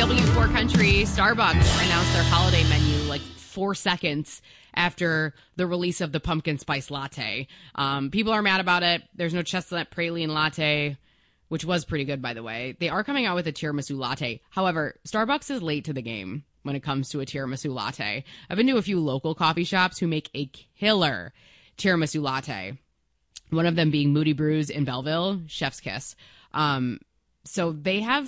W4 Country. Starbucks announced their holiday menu like 4 seconds after the release of the pumpkin spice latte. People are mad about it. There's no chestnut praline latte, which was pretty good, by the way. They are coming out with a tiramisu latte. However, Starbucks is late to the game when it comes to a tiramisu latte. I've been to a few local coffee shops who make a killer tiramisu latte. One of them being Moody Brews in Belleville, chef's kiss. So they got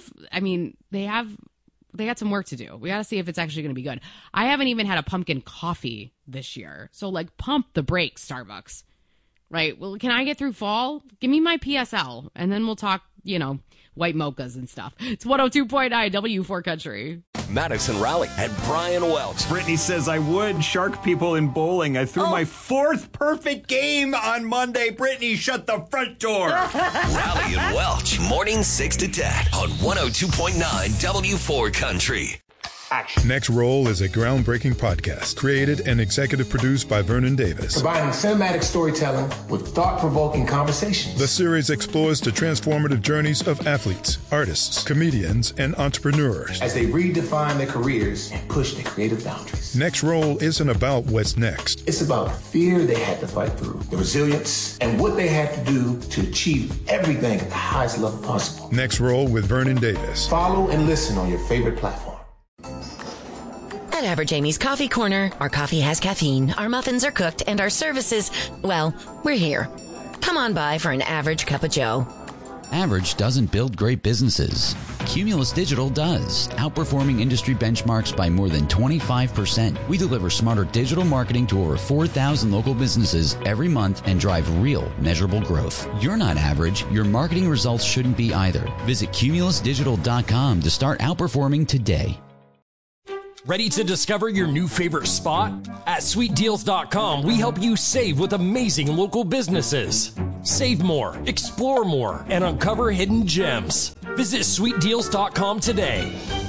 some work to do. We got to see if it's actually going to be good. I haven't even had a pumpkin coffee this year. So, like, pump the brakes, Starbucks. Right? Well, can I get through fall? Give me my PSL, and then we'll talk, white mochas and stuff. It's 102.9 W4 Country. Madison Raleigh and Brian Welch. Brittany says I would shark people in bowling. I threw my fourth perfect game on Monday. Brittany, shut the front door. Raleigh and Welch, morning 6 to 10 on 102.9 W4 Country. Action. Next Roll is a groundbreaking podcast created and executive produced by Vernon Davis. Combining cinematic storytelling with thought-provoking conversations. The series explores the transformative journeys of athletes, artists, comedians, and entrepreneurs as they redefine their careers and push their creative boundaries. Next Roll isn't about what's next. It's about the fear they had to fight through, the resilience, and what they had to do to achieve everything at the highest level possible. Next Roll with Vernon Davis. Follow and listen on your favorite platform. At Average Amy's Coffee Corner, our coffee has caffeine, our muffins are cooked, and our services, well, we're here. Come on by for an average cup of joe. Average doesn't build great businesses. Cumulus Digital does, outperforming industry benchmarks by more than 25%. We deliver smarter digital marketing to over 4,000 local businesses every month and drive real, measurable growth. You're not average. Your marketing results shouldn't be either. Visit cumulusdigital.com to start outperforming today. Ready to discover your new favorite spot? At sweetdeals.com, we help you save with amazing local businesses. Save more, explore more, and uncover hidden gems. Visit sweetdeals.com today.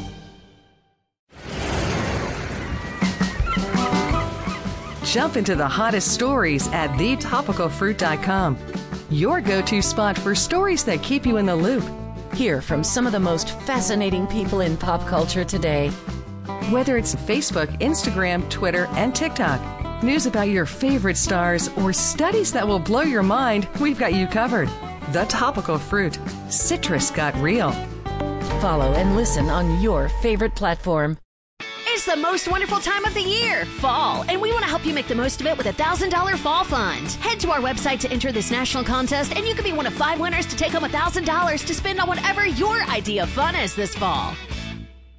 Jump into the hottest stories at thetopicalfruit.com. Your go-to spot for stories that keep you in the loop. Hear from some of the most fascinating people in pop culture today. Whether it's Facebook, Instagram, Twitter, and TikTok, news about your favorite stars, or studies that will blow your mind, we've got you covered. The Topical Fruit. Citrus got real. Follow and listen on your favorite platform. It's the most wonderful time of the year, fall, and we want to help you make the most of it with a $1,000 fall fund. Head to our website to enter this national contest, and you could be one of 5 winners to take home $1,000 to spend on whatever your idea of fun is this fall.